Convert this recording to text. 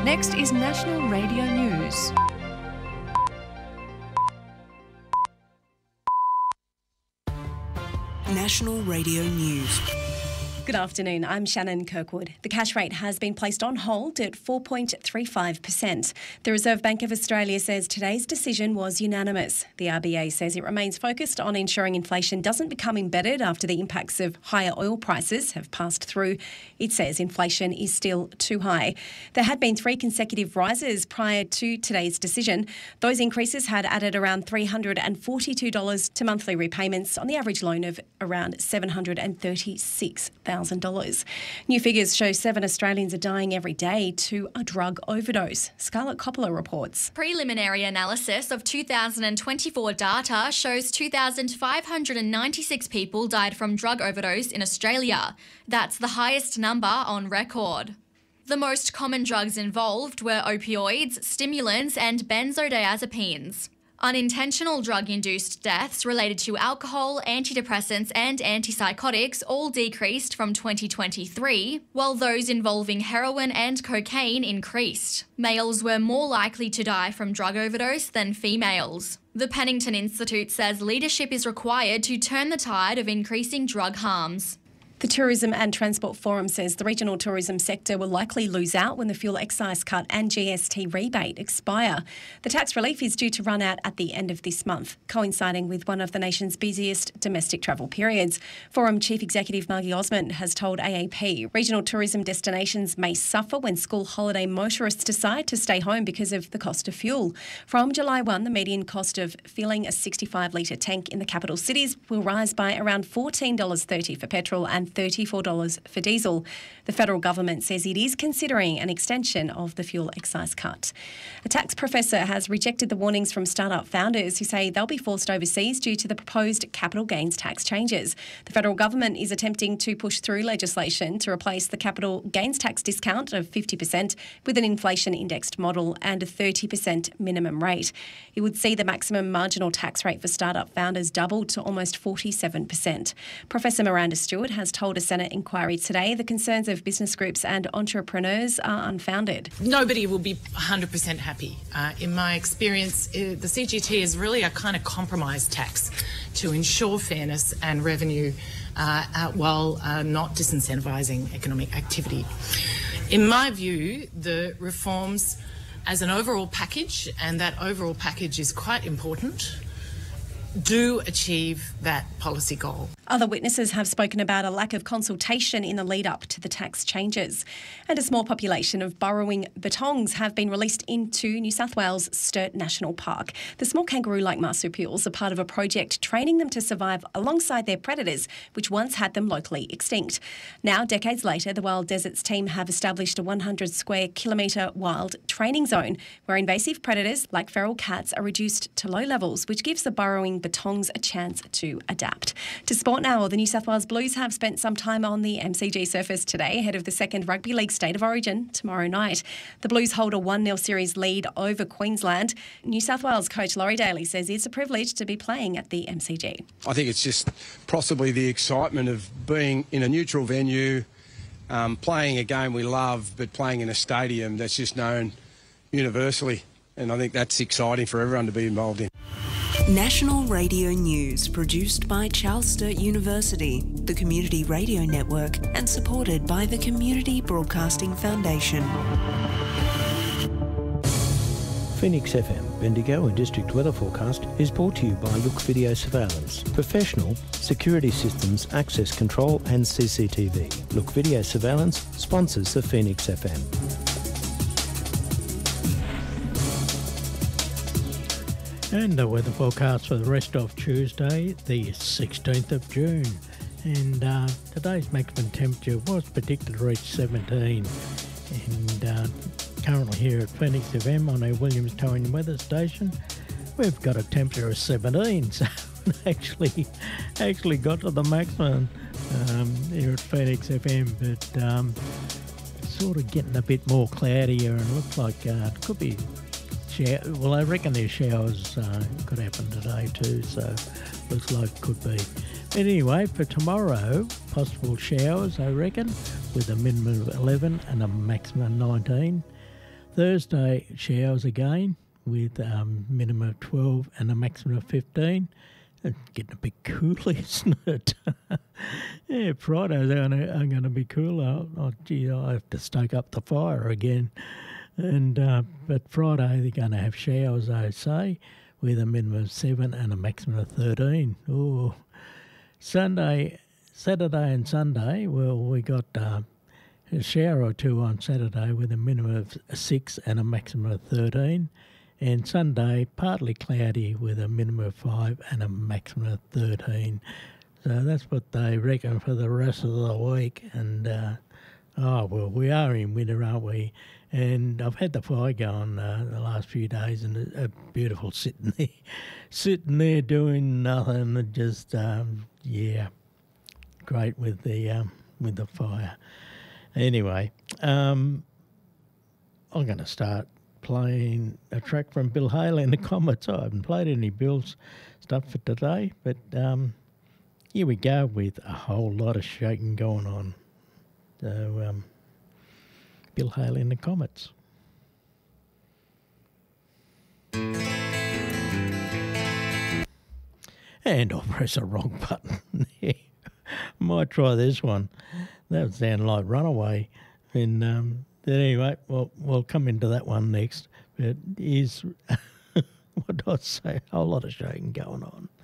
Next is National Radio News. National Radio News. Good afternoon, I'm Shannon Kirkwood. The cash rate has been placed on hold at 4.35%. The Reserve Bank of Australia says today's decision was unanimous. The RBA says it remains focused on ensuring inflation doesn't become embedded after the impacts of higher oil prices have passed through. It says inflation is still too high. There had been 3 consecutive rises prior to today's decision. Those increases had added around $342 to monthly repayments on the average loan of around $736,000. New figures show 7 Australians are dying every day to a drug overdose. Scarlett Coppola reports. Preliminary analysis of 2024 data shows 2,596 people died from drug overdose in Australia. That's the highest number on record. The most common drugs involved were opioids, stimulants and benzodiazepines. Unintentional drug-induced deaths related to alcohol, antidepressants and antipsychotics all decreased from 2023, while those involving heroin and cocaine increased. Males were more likely to die from drug overdose than females. The Pennington Institute says leadership is required to turn the tide of increasing drug harms. The Tourism and Transport Forum says the regional tourism sector will likely lose out when the fuel excise cut and GST rebate expire. The tax relief is due to run out at the end of this month, coinciding with one of the nation's busiest domestic travel periods. Forum Chief Executive Margie Osmond has told AAP regional tourism destinations may suffer when school holiday motorists decide to stay home because of the cost of fuel. From July 1, the median cost of filling a 65-litre tank in the capital cities will rise by around $14.30 for petrol and $34 for diesel. The federal government says it is considering an extension of the fuel excise cut. A tax professor has rejected the warnings from startup founders who say they'll be forced overseas due to the proposed capital gains tax changes. The federal government is attempting to push through legislation to replace the capital gains tax discount of 50% with an inflation-indexed model and a 30% minimum rate. It would see the maximum marginal tax rate for startup founders double to almost 47%. Professor Miranda Stewart has told a Senate inquiry today the concerns of business groups and entrepreneurs are unfounded. Nobody will be 100% happy. In my experience, the CGT is really a kind of compromise tax to ensure fairness and revenue while not disincentivising economic activity. In my view, the reforms as an overall package, and that overall package is quite important, do achieve that policy goal. Other witnesses have spoken about a lack of consultation in the lead-up to the tax changes. And a small population of burrowing bittongs have been released into New South Wales' Sturt National Park. The small kangaroo-like marsupials are part of a project training them to survive alongside their predators, which once had them locally extinct. Now, decades later, the Wild Deserts team have established a 100-square-kilometre wild training zone where invasive predators like feral cats are reduced to low levels, which gives the burrowing bittongs a chance to adapt. To sport now, the New South Wales Blues have spent some time on the MCG surface today ahead of the second Rugby League State of Origin tomorrow night. The Blues hold a 1-0 series lead over Queensland. New South Wales coach Laurie Daly says it's a privilege to be playing at the MCG. I think it's just possibly the excitement of being in a neutral venue, playing a game we love, but playing in a stadium that's just known universally. And I think that's exciting for everyone to be involved in. National Radio News, produced by Charles Sturt University, the Community Radio Network, and supported by the Community Broadcasting Foundation. Phoenix FM, Bendigo and District Weather Forecast is brought to you by Look Video Surveillance. Professional security systems, access control and CCTV. Look Video Surveillance sponsors the Phoenix FM. And the weather forecast for the rest of Tuesday, the 16th of June. And today's maximum temperature was predicted to reach 17. And currently here at Phoenix FM on our Williams Towing Weather Station, we've got a temperature of 17. So actually got to the maximum here at Phoenix FM. But sort of getting a bit more cloudier and looks like it could be... Well, I reckon there's showers could happen today too, so looks like it could be. But anyway, for tomorrow, possible showers, I reckon, with a minimum of 11 and a maximum of 19. Thursday, showers again with minimum of 12 and a maximum of 15. It's getting a bit cooler, isn't it? Yeah, Fridays are going to be cooler. I have to stoke up the fire again. And but Friday they're going to have showers, I say, with a minimum of 7 and a maximum of 13. Oh, Saturday and Sunday, well, we got a shower or two on Saturday with a minimum of 6 and a maximum of 13. And Sunday, partly cloudy with a minimum of 5 and a maximum of 13. So that's what they reckon for the rest of the week. And, we are in winter, aren't we? And I've had the fire going the last few days, and it's beautiful sitting there doing nothing. Just, great with the fire. Anyway, I'm going to start playing a track from Bill Haley and the Comets. I haven't played any Bill's stuff for today, but here we go with a whole lot of shaking going on. So, Bill Haley and the Comets. And I'll press the wrong button. Might try this one. That would sound like Runaway. And anyway, we'll come into that one next. But here's, what did I say? A whole lot of shaking going on.